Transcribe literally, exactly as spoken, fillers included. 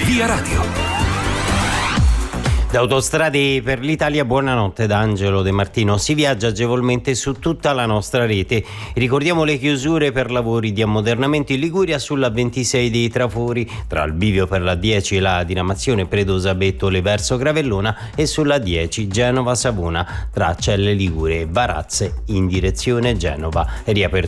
Via Radio. Da Autostrade per l'Italia, buonanotte da Angelo De Martino. Si viaggia agevolmente su tutta la nostra rete. Ricordiamo le chiusure per lavori di ammodernamento in Liguria sulla ventisei dei Trafori, tra il bivio per la dieci e la diramazione Predosa-Bettole verso Gravellona, e sulla dieci Genova-Savona tra Celle Ligure e Varazze in direzione Genova. È riaperto